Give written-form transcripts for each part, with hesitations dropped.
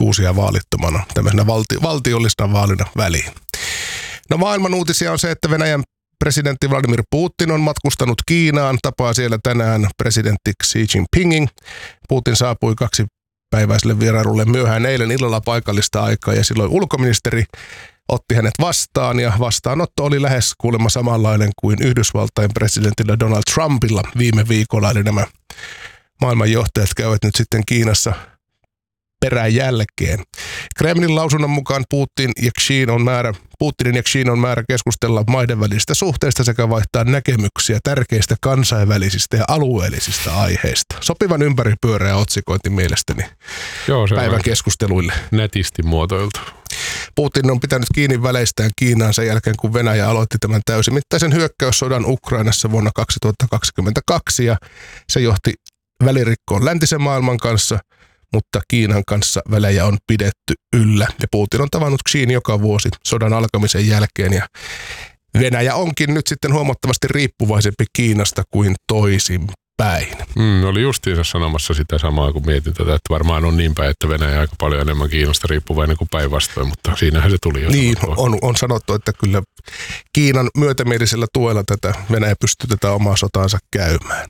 uusia vaalittomana tämmöisenä valtiollisena vaalina väliin. No maailman uutisia on se, että Venäjän presidentti Vladimir Putin on matkustanut Kiinaan, tapaa siellä tänään presidentti Xi Jinpingin. Putin saapui 2-päiväiselle vierailulle myöhään eilen illalla paikallista aikaa ja silloin ulkoministeri otti hänet vastaan ja vastaanotto oli lähes kuulemma samanlainen kuin Yhdysvaltain presidentillä Donald Trumpilla viime viikolla. Eli nämä maailmanjohtajat käyvät nyt sitten Kiinassa perään jälkeen. Kremlin lausunnon mukaan Putinin ja Xin on määrä keskustella maiden välisistä suhteista sekä vaihtaa näkemyksiä tärkeistä kansainvälisistä ja alueellisista aiheista. Sopivan ympäripyöreä otsikointi mielestäni päivän keskusteluille. Netisti muotoiltu. Putin on pitänyt kiinni väleistään Kiinaan sen jälkeen, kun Venäjä aloitti tämän täysimittaisen hyökkäyssodan Ukrainassa vuonna 2022 ja se johti välirikkoon läntisen maailman kanssa, mutta Kiinan kanssa välejä on pidetty yllä. Ja Putin on tavannut Xiin joka vuosi sodan alkamisen jälkeen. Ja Venäjä onkin nyt sitten huomattavasti riippuvaisempi Kiinasta kuin toisinpäin. Oli justiinsa sanomassa sitä samaa, kun mietin tätä, että varmaan on niin päin, että Venäjä on aika paljon enemmän Kiinasta riippuvainen kuin päinvastoin, mutta siinähän se tuli jo. Niin, on sanottu, että kyllä Kiinan myötämielisellä tuella tätä Venäjä pystyy tätä omaa sotaansa käymään.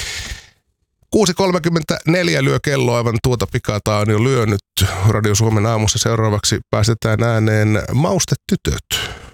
6.34 lyö kello, aivan tuota pikataan jo lyönyt. Radio Suomen aamussa seuraavaksi päästetään ääneen Maustetytöt.